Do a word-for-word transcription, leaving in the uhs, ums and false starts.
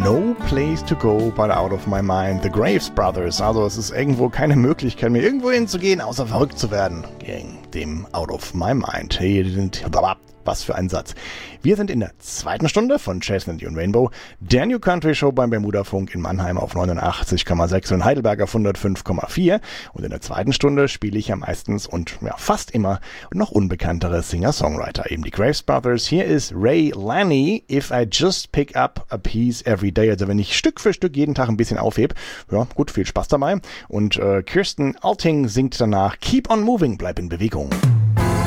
No place to go but out of my mind. The Graves Brothers. Also es ist irgendwo keine Möglichkeit mehr, irgendwo hinzugehen, außer verrückt zu werden. Gegen dem Out of my mind. Was für ein Satz. Wir sind in der zweiten Stunde von Chestnut und Rainbow, der New Country Show beim Bermuda-Funk in Mannheim auf neunundachtzig Komma sechs und Heidelberg auf hundertfünf Komma vier. Und in der zweiten Stunde spiele ich ja meistens und ja, fast immer noch unbekanntere Singer-Songwriter, eben die Graves Brothers. Hier ist Ray Lanny, If I Just Pick Up a Piece Every Day. Also wenn ich Stück für Stück jeden Tag ein bisschen aufhebe. Ja, gut, viel Spaß dabei. Und äh, Kirsten Alting singt danach Keep on Moving, bleib in Bewegung.